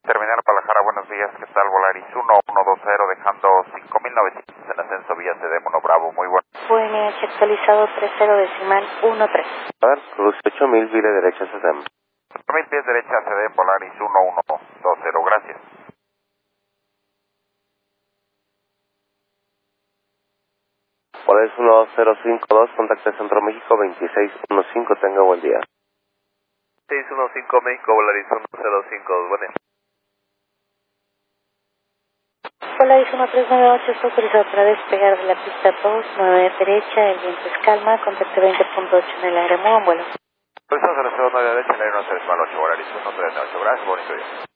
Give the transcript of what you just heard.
Terminal Guadalajara, buenos días, ¿qué tal? Volaris 1120 dejando 5.900 en ascenso vía CD Mono Bravo, muy bueno. VNH actualizado 30.13. A ver, cruz 8000, vile derecha CDM. 8.000 pies derecha CD Volaris 1120, gracias. Volaris 1052, contacto de Centro México 2615, tenga buen día. 615 México, Volaris 105, buen día. Volaris 1398 está autorizado para despegar de la pista 2, 9 derecha, el viento es calma, contacto 20.8 en el área, muy buen vuelo. Pues a la segunda derecha, el aire 1398, Volaris 138, gracias, bonito día.